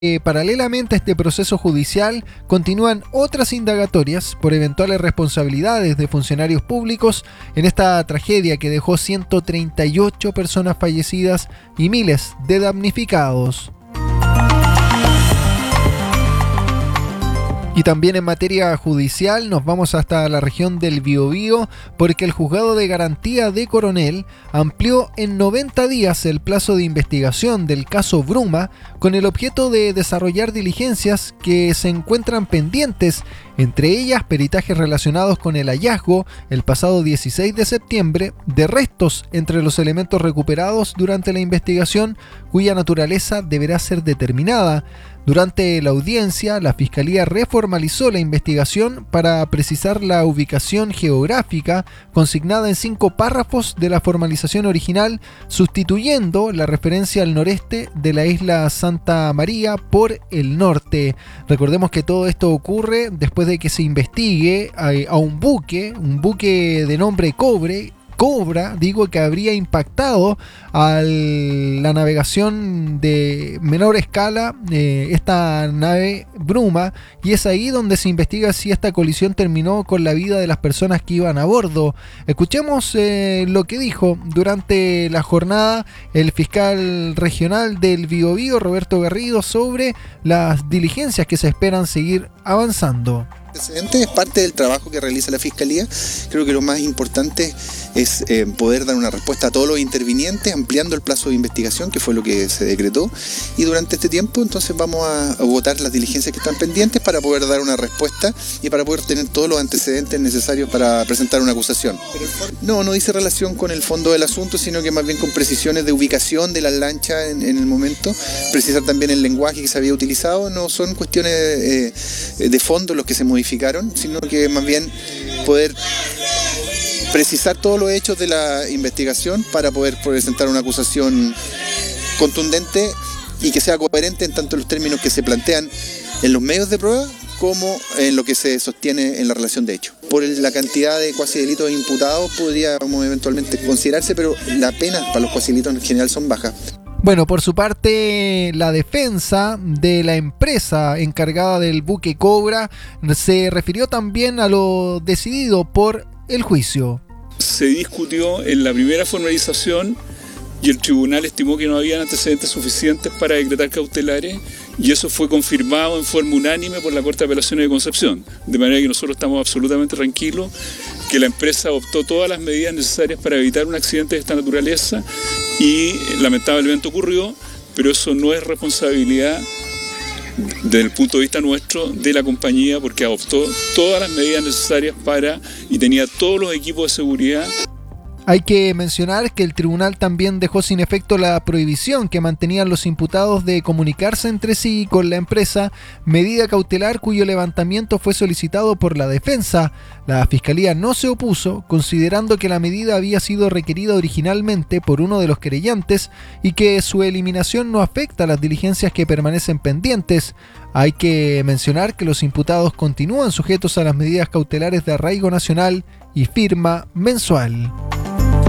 Paralelamente a este proceso judicial, continúan otras indagatorias por eventuales responsabilidades de funcionarios públicos en esta tragedia que dejó 138 personas fallecidas y miles de damnificados. Y también en materia judicial nos vamos hasta la región del Biobío porque el Juzgado de Garantía de Coronel amplió en 90 días el plazo de investigación del caso Bruma con el objeto de desarrollar diligencias que se encuentran pendientes, entre ellas peritajes relacionados con el hallazgo el pasado 16 de septiembre de restos entre los elementos recuperados durante la investigación cuya naturaleza deberá ser determinada. Durante la audiencia, la Fiscalía reformalizó la investigación para precisar la ubicación geográfica consignada en 5 párrafos de la formalización original, sustituyendo la referencia al noreste de la isla Santa María por el norte. Recordemos que todo esto ocurre después de que se investigue a un buque de nombre Cobra, que habría impactado a la navegación de menor escala, esta nave Bruma, y es ahí donde se investiga si esta colisión terminó con la vida de las personas que iban a bordo. Escuchemos lo que dijo durante la jornada el fiscal regional del Biobío, Roberto Garrido, sobre las diligencias que se esperan seguir avanzando. Es parte del trabajo que realiza la Fiscalía. Creo que lo más importante es poder dar una respuesta a todos los intervinientes, ampliando el plazo de investigación, que fue lo que se decretó, y durante este tiempo entonces vamos a votar las diligencias que están pendientes para poder dar una respuesta y para poder tener todos los antecedentes necesarios para presentar una acusación. No dice relación con el fondo del asunto, sino que más bien con precisiones de ubicación de las lanchas en el momento, precisar también el lenguaje que se había utilizado. No son cuestiones de fondo los que se modificaron, sino que más bien poder precisar todos los hechos de la investigación para poder presentar una acusación contundente y que sea coherente en tanto los términos que se plantean en los medios de prueba como en lo que se sostiene en la relación de hecho. Por la cantidad de cuasi delitos imputados podríamos eventualmente considerarse, pero las penas para los cuasi delitos en general son bajas. Bueno, por su parte, la defensa de la empresa encargada del buque Cobra se refirió también a lo decidido por el juicio. Se discutió en la primera formalización y el tribunal estimó que no había antecedentes suficientes para decretar cautelares, y eso fue confirmado en forma unánime por la Corte de Apelaciones de Concepción. De manera que nosotros estamos absolutamente tranquilos que la empresa adoptó todas las medidas necesarias para evitar un accidente de esta naturaleza y lamentablemente ocurrió, pero eso no es responsabilidad desde el punto de vista nuestro de la compañía, porque adoptó todas las medidas necesarias y tenía todos los equipos de seguridad. Hay que mencionar que el tribunal también dejó sin efecto la prohibición que mantenían los imputados de comunicarse entre sí con la empresa, medida cautelar cuyo levantamiento fue solicitado por la defensa. La Fiscalía no se opuso, considerando que la medida había sido requerida originalmente por uno de los querellantes y que su eliminación no afecta a las diligencias que permanecen pendientes. Hay que mencionar que los imputados continúan sujetos a las medidas cautelares de arraigo nacional y firma mensual.